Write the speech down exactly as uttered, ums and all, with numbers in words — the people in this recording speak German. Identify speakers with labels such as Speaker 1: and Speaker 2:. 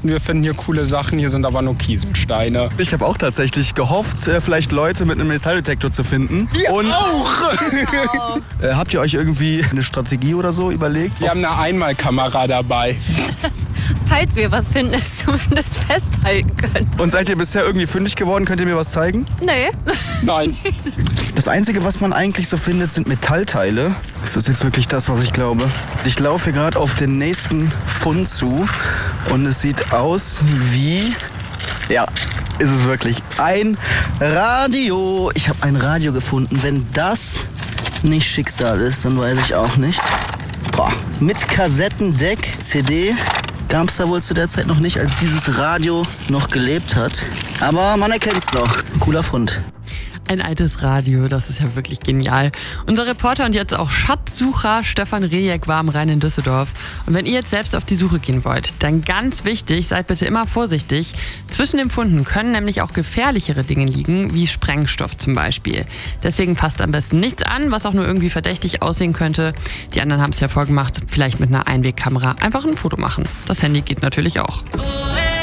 Speaker 1: dachten, wir finden hier coole Sachen, hier sind aber nur Kieselsteine.
Speaker 2: Ich habe auch tatsächlich gehofft, vielleicht Leute mit einem Metalldetektor zu finden.
Speaker 1: Wir
Speaker 2: Und
Speaker 1: auch!
Speaker 2: äh, habt ihr euch irgendwie eine Strategie oder so überlegt?
Speaker 1: Wir haben eine Einmalkamera dabei.
Speaker 3: Falls wir was finden, es zumindest festhalten können.
Speaker 2: Und seid ihr bisher irgendwie fündig geworden? Könnt ihr mir was zeigen?
Speaker 3: Nee.
Speaker 1: Nein.
Speaker 2: Das Einzige, was man eigentlich so findet, sind Metallteile. Ist das jetzt wirklich das, was ich glaube? Ich laufe hier gerade auf den nächsten Fund zu und es sieht aus wie... Ja, ist es wirklich. Ein Radio. Ich habe ein Radio gefunden. Wenn das nicht Schicksal ist, dann weiß ich auch nicht. Boah. Mit Kassettendeck, C D... gab es da wohl zu der Zeit noch nicht, als dieses Radio noch gelebt hat. Aber man erkennt es noch. Cooler Fund.
Speaker 4: Ein altes Radio, das ist ja wirklich genial. Unser Reporter und jetzt auch Schatzsucher Stefan Rejek war am Rhein in Düsseldorf. Und wenn ihr jetzt selbst auf die Suche gehen wollt, dann ganz wichtig, seid bitte immer vorsichtig. Zwischen den Funden können nämlich auch gefährlichere Dinge liegen, wie Sprengstoff zum Beispiel. Deswegen fasst am besten nichts an, was auch nur irgendwie verdächtig aussehen könnte. Die anderen haben es ja vorgemacht, vielleicht mit einer Einwegkamera einfach ein Foto machen. Das Handy geht natürlich auch.